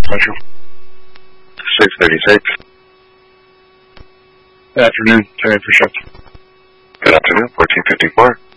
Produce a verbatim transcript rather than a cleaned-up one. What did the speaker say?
Central. six thirty-six. Good afternoon, Terry for shift. Good afternoon, fourteen fifty-four.